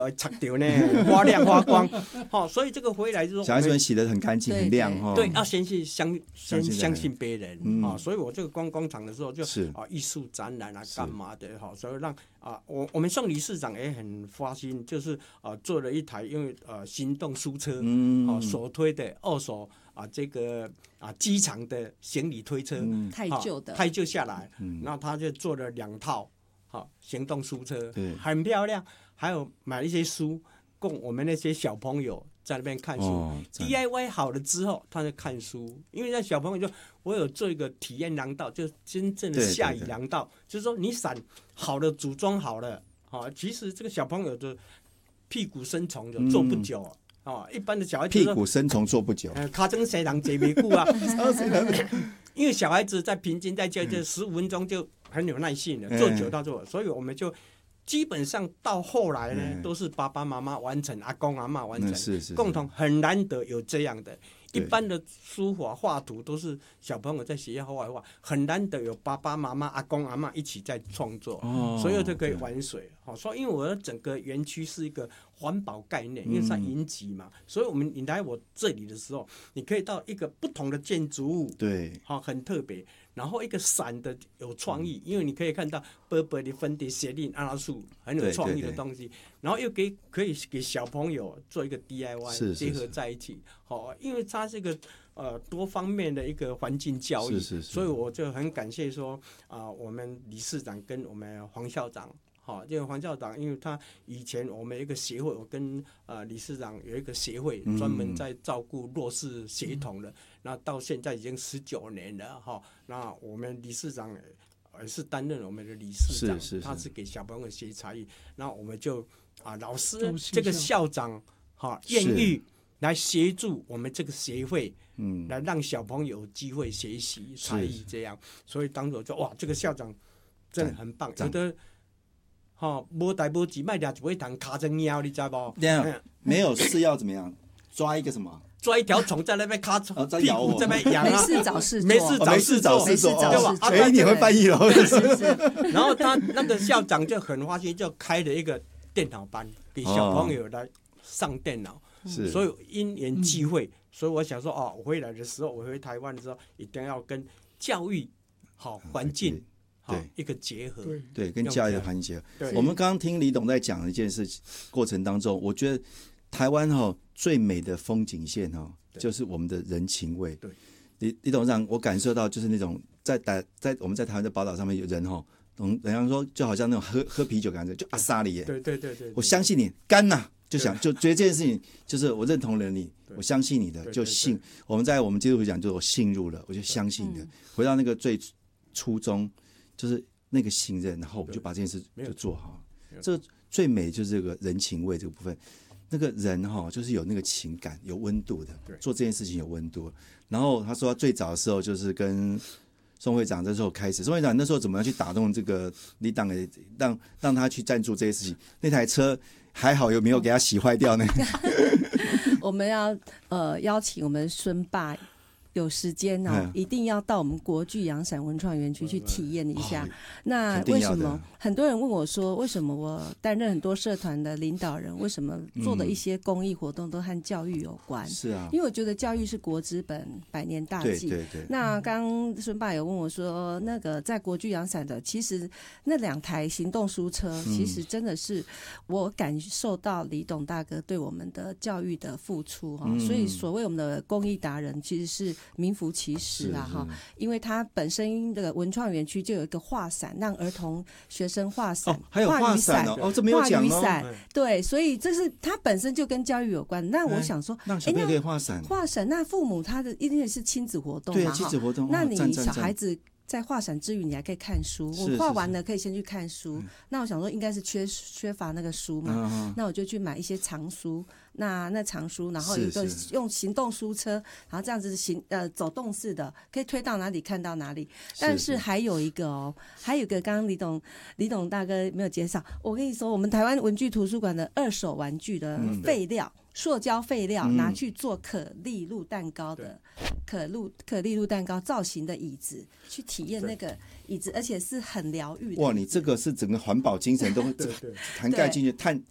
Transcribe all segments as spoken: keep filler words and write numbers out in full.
呃，擦掉呢，花亮花光，好、哦，所以这个回来就是说， 小孩子们洗得很干净、很亮哈。 对，要先去相先相相信别人啊、 嗯哦，所以我这个观光场的时候就是啊，艺术展览啊，干嘛的哈、哦，所以让啊，我我们宋理事长也很发心，就是啊，做了一台因为呃行动书车，嗯，哦，手推的二手啊，这个啊机场的行李推车， 嗯、太旧的， 太旧下来，嗯，然后他就做了两套。好，行动书车， 对， 很漂亮。还有买一些书，供我们那些小朋友在那边看书。哦、D I Y 好了之后，他就看书。因为那小朋友就，我有做一个体验廊道，就真正的下雨廊道，就是说你伞好了，组装好了，啊，其实这个小朋友的屁股生虫就做不久。嗯哦，一般的小孩子屁股生虫做不久， 呃，卡针谁人坐不久啊？因为小孩子在平均在这这十五分钟就很有耐性了，做久到做，所以我们就基本上到后来呢，都是爸爸妈妈完成，阿公阿嬷完成， 是是共同很难得有这样的。一般的书法画图都是小朋友在学校画画，很难得有爸爸妈妈、阿公阿嬷一起在创作，哦、所以就可以玩水。好，所以因为我的整个园区是一个环保概念，因为它银级嘛，嗯、所以我们你来我这里的时候，你可以到一个不同的建筑物， 对， 好，很特别。然后一个伞的有创意，因为你可以看到波波的粉底、鞋令、阿拉树很有创意的东西，然后又给可以给小朋友做一个 D I Y 结合在一起，好，因为它是一个呃多方面的一个环境教育， 是是是， 所以我就很感谢说啊、呃，我们理事长跟我们黄校长。好，这个黄校长，因为他以前我们有一个协会，我跟呃理事长有一个协会，专门在照顾弱势协童的。嗯、那到现在已经十九年了哈。那我们理事长也是担任我们的理事长， 是是是他是给小朋友学才艺。那我们就啊，老师这个校长哈愿意来协助我们这个协会，嗯，来让小朋友有机会学习才艺这样。所以当时我就哇，这个校长真的很棒，有的。哦，无代无志，卖抓一尾糖卡成猫，你知无？ 没有事要怎么样？抓一个什么？ 抓一条虫在那边卡屁股在那边痒啊！没事找事做， 没事找事做， 没事找事做。 哎，你会翻译了。 然后他那个校长就很花心，就开了一个电脑班给小朋友来上电脑。 是， 所以因缘际会，所以我想说，哦，我回来的时候，我回台湾的时候，一定要跟教育好环境。对一个结合， 对, 对跟教育的环境结合。我们刚刚听李董在讲的一件事过程当中，我觉得台湾哈、哦、最美的风景线哈、哦，就是我们的人情味。对，李李董事长，我感受到就是那种在在在我们在台湾的宝岛上面有人哈、哦，人家说就好像那种喝喝啤酒感觉，就阿萨里耶。 对对对 对, 对， 我相信你干呐、啊，就想就觉得这件事情就是我认同了你，我相信你的，就信。我们在我们基督徒讲，就是我信入了，我就相信的，回到那个最初衷。就是那个信任，然后我们就把这件事就做好。这个最美就是这个人情味这个部分，那个人哈、哦，就是有那个情感、有温度的，做这件事情有温度。然后他说他最早的时候就是跟宋会长那时候开始，宋会长那时候怎么样去打动这个李党的，让让他去赞助这些事情？那台车还好有没有给他洗坏掉呢？ 我们要呃邀请我们孙爸。有时间哦，一定要到我们国巨阳伞文创园区去体验一下。那为什么很多人问我说，为什么我担任很多社团的领导人，为什么做的一些公益活动都和教育有关？ 是啊， 因为我觉得教育是国之本，百年大计。 对对对。 那刚孙爸有问我说，那个在国巨阳伞的，其实那两台行动书车，其实真的是我感受到李董大哥对我们的教育的付出哈、哦。所以所谓我们的公益达人，其实是。名副其实啊哈，因为它本身的文创园区就有一个画伞，让儿童学生画伞、 哦，还有画伞哦，哦，这没有讲哦。 画雨伞，对，所以这是它本身就跟教育有关。那我想说， 让小朋友可以画伞， 画伞，那父母他的一定是亲子活动嘛， 对，亲子活动。 那你小孩子。在画伞之余，你还可以看书。我画完了可以先去看书。是是是那我想说，应该是缺缺乏那个书嘛、嗯，那我就去买一些藏书。那那藏书，然后有一个用行动书车，然后这样子行呃走动式的，可以推到哪里看到哪里。但是还有一个哦，还有一个刚刚李董李董大哥没有介绍。我跟你说，我们台湾文具图书馆的二手玩具的废料。嗯塑胶废料拿去做可丽露蛋糕的、嗯、可露可丽露蛋糕造型的椅子，去体验那个椅子，而且是很疗愈的。 哇，你这个是整个环保精神都涵盖进去，碳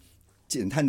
减碳